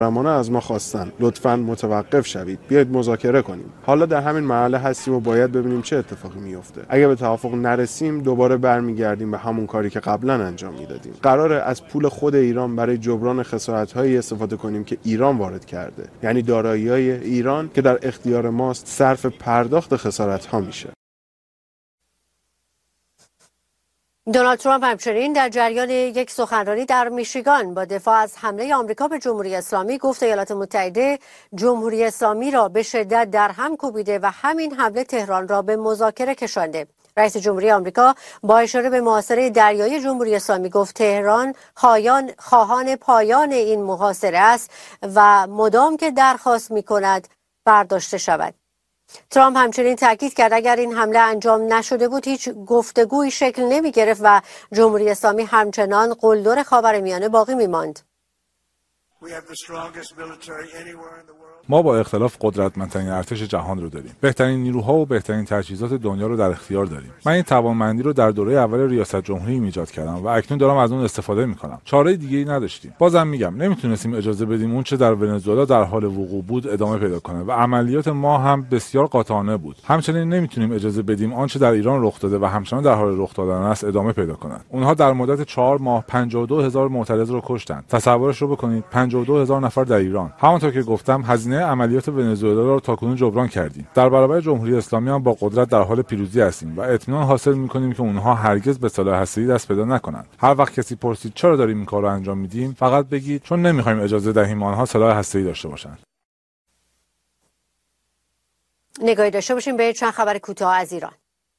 محترمانه از ما خواستن لطفاً متوقف شوید، بیایید مذاکره کنیم. حالا در همین مرحله هستیم و باید ببینیم چه اتفاقی میفته. اگه به توافق نرسیم دوباره برمیگردیم به همون کاری که قبلا انجام میدادیم. قراره از پول خود ایران برای جبران خسارت‌هایی استفاده کنیم که ایران وارد کرده، یعنی دارایی‌های ایران که در اختیار ماست صرف پرداخت خسارت‌ها میشه. دونالد ترامپ همچنین در جریان یک سخنرانی در میشیگان با دفاع از حمله آمریکا به جمهوری اسلامی گفت ایالات متحده جمهوری اسلامی را به شدت در هم کوبیده و همین حمله تهران را به مذاکره کشانده. رئیس جمهوری آمریکا با اشاره به محاصره دریایی جمهوری اسلامی گفت تهران خواهان پایان این محاصره است و مدام که درخواست می‌کند برداشته شود. ترامپ همچنین تاکید کرد اگر این حمله انجام نشده بود هیچ گفتگویی شکل نمی گرفت و جمهوری اسلامی همچنان قلدر خاورمیانه باقی می ماند. ما با اختلاف قدرتمندترین ارتش جهان رو داریم. بهترین نیروها و بهترین تجهیزات دنیا رو در اختیار داریم. من این توانمندی رو در دوره اول ریاست جمهوری ایجاد کردم و اکنون دارم از اون استفاده میکنم. چاره دیگه‌ای نداشتیم. بازم میگم نمیتونستیم اجازه بدیم اون چه در ونزوئلا در حال وقوع بود ادامه پیدا کنه و عملیات ما هم بسیار قاطعانه بود. همچنین نمیتونیم اجازه بدیم آنچه در ایران رخ داده و همچنان در حال رخ دادن است ادامه پیدا کند. اونها در مدت 4 ماه 52000 معترض رو کشتند. تصورش رو بکنید 52000 نفر در ایران. همونطور که گفتم هزینه عملیات ونزوئلا را تاکنون جبران کردیم. در برابر جمهوری اسلامی هم با قدرت در حال پیروزی هستیم و اطمینان حاصل می‌کنیم که اونها هرگز به سلاح هسته‌ای دست پیدا نکنند. هر وقت کسی پرسید چرا داریم این کار رو انجام میدیم فقط بگید چون نمی‌خوایم اجازه دهیم آنها سلاح هسته‌ای داشته باشند. نگاهی داشته باشیم به چند خبر کوتاه از ایران.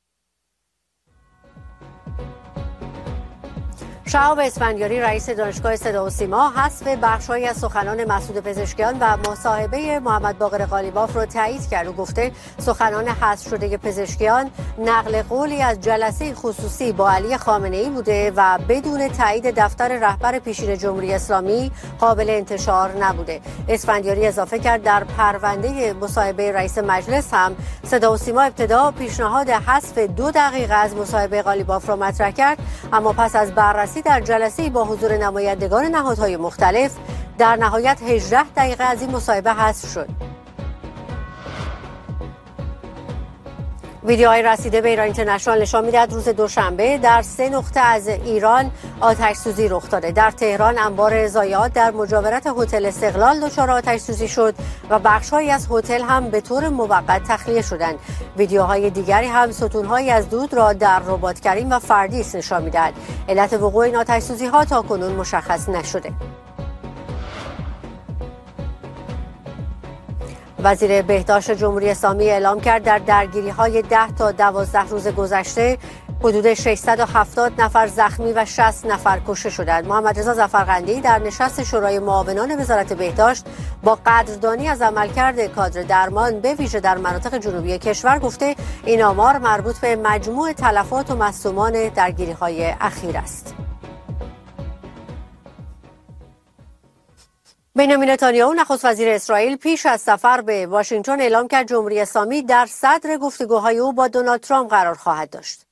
شهاب اسفندیاری رئیس دانشگاه صدا و سیما حذف بخش‌هایی از سخنان مسعود پزشکیان و مصاحبه محمد باقر قالیباف را تایید کرد و گفته سخنان حذف شده پزشکیان نقل قولی از جلسه خصوصی با علی خامنه‌ای بوده و بدون تایید دفتر رهبر پیشین جمهوری اسلامی قابل انتشار نبوده. اسفندیاری اضافه کرد در پرونده مصاحبه رئیس مجلس هم صدا و سیما ابتدا پیشنهاد حذف 2 دقیقه از مصاحبه قالیباف را مطرح کرد، اما پس از بررسی در جلسه با حضور نمایندگان نهادهای مختلف در نهایت 18 دقیقه از این مصاحبه حذف شد. ویدیوهای رسیده به ایران اینترنشنال نشان می‌دهد روز دوشنبه در 3 نقطه از ایران آتش سوزی رخ داده. در تهران انبار ضایعات در مجاورت هتل استقلال دچار آتش سوزی شد و بخش‌هایی از هتل هم به طور موقت تخلیه شدند. ویدیوهای دیگری هم ستون‌هایی از دود را در رباط کریم و فردیس نشان می‌دهد. علت وقوع این آتش سوزی‌ها تاکنون مشخص نشده. وزیر بهداشت جمهوری اسلامی اعلام کرد در درگیری‌های 10 تا 12 روز گذشته حدود 670 نفر زخمی و 60 نفر کشته شدند. محمد رضا ظفرقندی در نشست شورای معاونان وزارت بهداشت با قدردانی از عملکرد کادر درمان به ویژه در مناطق جنوبی کشور گفته این آمار مربوط به مجموع تلفات و مصدومان درگیری‌های اخیر است. بنیامین نتانیاهو نخست وزیر اسرائیل پیش از سفر به واشنگتن اعلام کرد جمهوری اسلامی در صدر گفتگوهای او با دونالد ترامپ قرار خواهد داشت.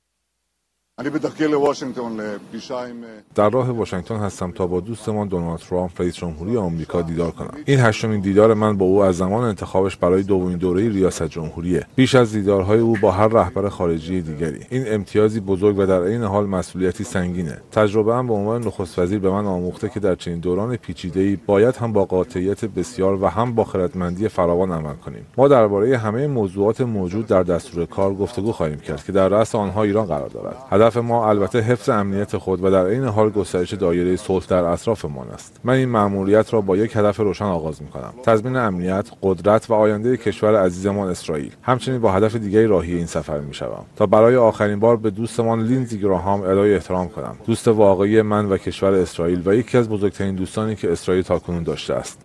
در راه واشنگتن هستم تا با دوستمان دونالد ترامپ رئیس جمهوری آمریکا دیدار کنم. این 8مین دیدار من با او از زمان انتخابش برای دومین دوره ریاست جمهوریه. بیش از دیدارهای او با هر رهبر خارجی دیگری. این امتیازی بزرگ و در عین حال مسئولیتی سنگینه. تجربه‌ام به عنوان نخست وزیر به من آموخته که در چنین دوران پیچیده‌ای باید هم با قاطعیت بسیار و هم با خردمندی فراوان عمل کنیم. ما درباره همه موضوعات موجود در دستور کار گفتگو خواهیم کرد که در رأس آنها ایران قرار دارد. هدف ما البته حفظ امنیت خود و در عین حال گسترش دایره صلح در اطرافمان است. من این مأموریت را با یک هدف روشن آغاز می‌کنم: تضمین امنیت، قدرت و آینده کشور عزیزمان اسرائیل. همچنین با هدف دیگری راهی این سفر می‌شوم تا برای آخرین بار به دوستمان لیندزی گراهام ادای احترام کنم. دوست واقعی من و کشور اسرائیل و یکی از بزرگترین دوستانی که اسرائیل تاکنون داشته است.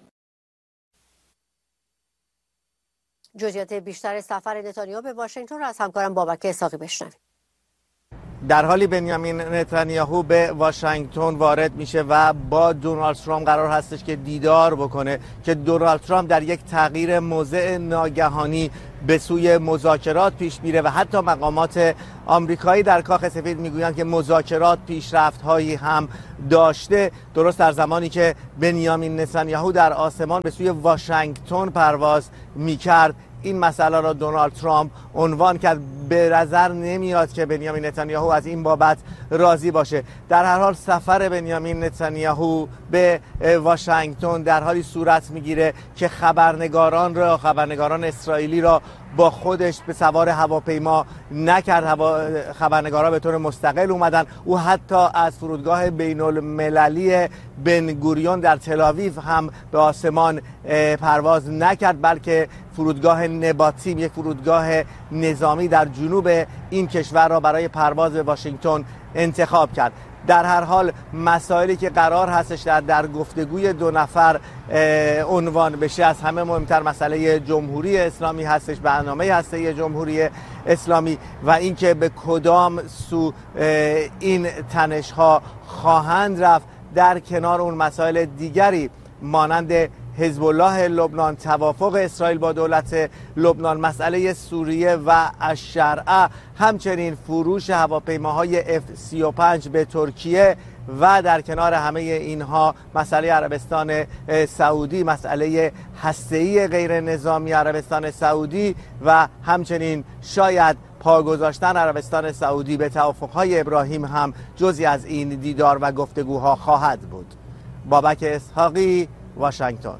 جزئیات بیشتر سفر نتانیاهو به واشنگتن را از همکارم بابک اسحاقی بشنویم. در حالی بنیامین نتانیاهو به واشنگتن وارد میشه و با دونالد ترامپ قرار هستش که دیدار بکنه که دونالد ترامپ در یک تغییر موضع ناگهانی به سوی مذاکرات پیش میره و حتی مقامات آمریکایی در کاخ سفید میگویند که مذاکرات پیشرفت‌هایی هم داشته، درست در زمانی که بنیامین نتانیاهو در آسمان به سوی واشنگتن پرواز میکرد. این مسئله را دونالد ترامپ عنوان کرد. به نظر نمیاد که بنیامین نتانیاهو از این بابت راضی باشه. در هر حال سفر بنیامین نتانیاهو به واشنگتن در حالی صورت میگیره که خبرنگاران اسرائیلی را با خودش به سوار هواپیما نکرد. خبرنگارا به طور مستقل اومدن. او حتی از فرودگاه بین المللی بن گوریون در تل‌آویو هم به آسمان پرواز نکرد، بلکه فرودگاه نباتیم، یک فرودگاه نظامی در جنوب این کشور را برای پرواز به واشنگتن انتخاب کرد. در هر حال مسائلی که قرار هستش در گفتگوی دو نفر عنوان بشه، از همه مهمتر مسئله جمهوری اسلامی هستش، برنامه هسته جمهوری اسلامی و اینکه به کدام سو این تنش‌ها خواهند رفت، در کنار اون مسائل دیگری مانند حزب الله لبنان، توافق اسرائیل با دولت لبنان، مسئله سوریه و الشرعه، همچنین فروش هواپیماهای F-35 به ترکیه و در کنار همه اینها مسئله عربستان سعودی، مسئله هسته‌ای غیر نظامی عربستان سعودی و همچنین شاید پا گذاشتن عربستان سعودی به توافق‌های ابراهیم هم جزئی از این دیدار و گفتگوها خواهد بود. بابک اسحاقی، واشنگتن.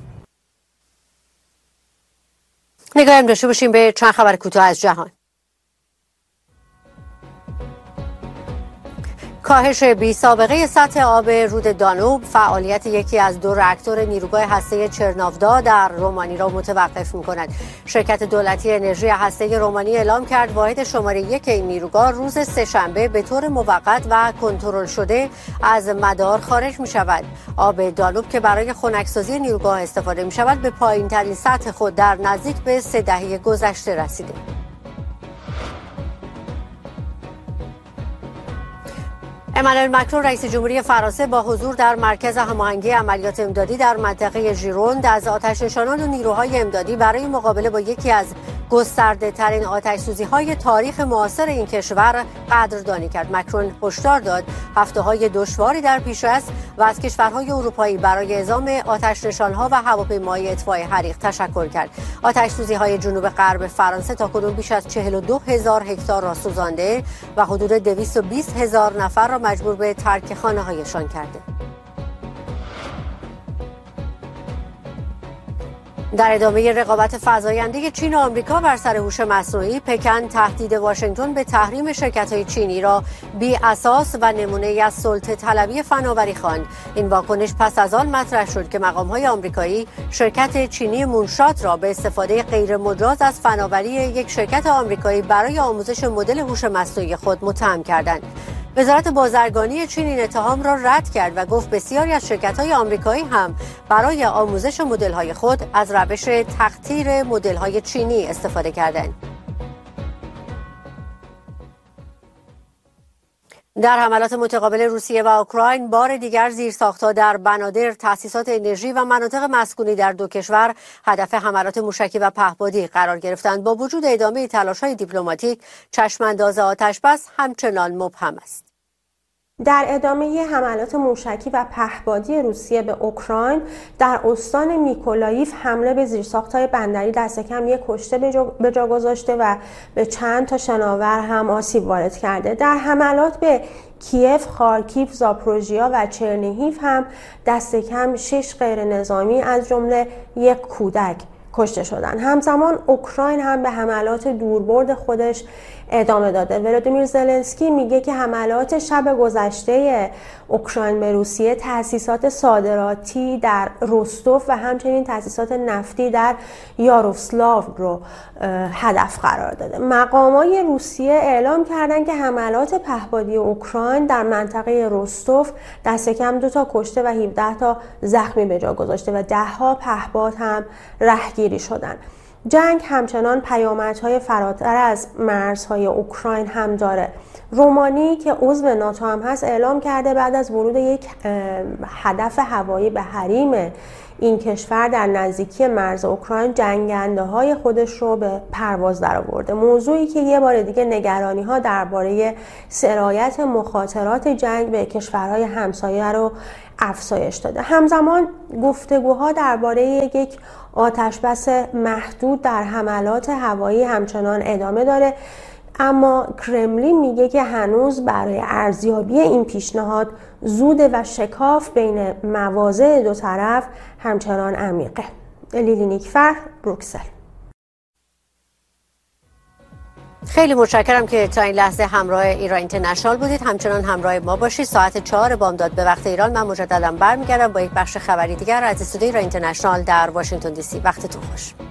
نگاهیم داشته باشیم به چند خبر کوتاه از جهان. کاهش بی سابقه سطح آب رود دانوب فعالیت یکی از دو راکتور نیروگاه هسته چرناودا در رومانی را متوقف می‌کند. شرکت دولتی انرژی هسته رومانی اعلام کرد واحد شماره 1 این نیروگاه روز سه‌شنبه به طور موقت و کنترل شده از مدار خارج می‌شود. آب دانوب که برای خنکسازی نیروگاه استفاده می‌شود به پایین‌ترین سطح خود در نزدیک به 3 دهه گذشته رسیده. امانوئل مکرون رئیس جمهوری فرانسه با حضور در مرکز هماهنگی عملیات امدادی در منطقه ژیروند از آتش‌نشانان و نیروهای امدادی برای مقابله با یکی از گسترده‌ترین آتش‌سوزی‌های تاریخ معاصر این کشور قدردانی کرد. مکرون هشدار داد هفته‌های دشواری در پیش است و از کشورهای اروپایی برای اعزام آتش‌نشان‌ها و هواپیماهای اطفاء حریق تشکر کرد. آتش‌سوزی‌های جنوب غرب فرانسه تاکنون بیش از 42,000 هکتار را سوزانده و حدود 220,000 نفر را مجبور به ترک خانه‌هایشان کرده. در ادامه رقابت فزاینده چین و آمریکا بر سر هوش مصنوعی، پکن تهدید واشنگتن به تحریم شرکت‌های چینی را بی اساس و نمونه‌ای از سلطه طلبی فناوری خواند. این واکنش پس از آن مطرح شد که مقام‌های آمریکایی شرکت چینی مونشات را به استفاده غیر مجاز از فناوری یک شرکت آمریکایی برای آموزش مدل هوش مصنوعی خود متهم کردند. وزارت بازرگانی چین این اتهام را رد کرد و گفت بسیاری از شرکت‌های آمریکایی هم برای آموزش مدل‌های خود از روش تقطیر مدل‌های چینی استفاده کردند. در حملات متقابل روسیه و اوکراین بار دیگر زیرساخت‌ها در بنادر، تأسیسات انرژی و مناطق مسکونی در دو کشور هدف حملات موشکی و پهپادی قرار گرفتند. با وجود ادامه تلاش‌های دیپلماتیک، چشم‌انداز آتش‌بس همچنان مبهم است. در ادامه حملات موشکی و پهپادی روسیه به اوکراین، در استان میکولاییف حمله به زیرساخت‌های بندری دست کم یک کشته به جا گذاشته و به چند تا شناور هم آسیب وارد کرده. در حملات به کیف، خارکیف، زاپروژیا و چرنیهیف هم دست کم 6 غیر نظامی از جمله یک کودک کشته شدند. همزمان اوکراین هم به حملات دوربرد خودش ادامه داده. ولادیمیر زلنسکی میگه که حملات شب گذشته اوکراین به روسیه تأسیسات صادراتی در رستوف و همچنین تأسیسات نفتی در یاروسلاو رو هدف قرار داده. مقامات روسیه اعلام کردند که حملات پهپادی اوکراین در منطقه رستوف دست کم 2 تا کشته و 17 تا زخمی به جا گذاشته و 10 ها پهپاد هم رهگیری شدند. جنگ همچنان پیامدهای فراتر از مرزهای اوکراین هم داره. رومانی که عضو ناتو هم هست اعلام کرده بعد از ورود یک هدف هوایی به حریم این کشور در نزدیکی مرز اوکراین جنگنده های خودش رو به پرواز درآورده. موضوعی که یه بار دیگه نگرانی ها درباره سرایت مخاطرات جنگ به کشورهای همسایه رو افزایش داده. همزمان گفتگوها درباره یک آتشبس محدود در حملات هوایی همچنان ادامه داره، اما کرملین میگه که هنوز برای ارزیابی این پیشنهاد زوده و شکاف بین مواضع دو طرف همچنان عمیقه. لیلی نیکفر، بروکسل. خیلی متشکرم که تا این لحظه همراه ایران اینترنشنال بودید. همچنان همراه ما باشید. ساعت 4 بامداد به وقت ایران من مجددا برمیگردم با یک بخش خبری دیگر از استودیوی ایران اینترنشنال در واشنگتن دی سی. وقتتون خوش.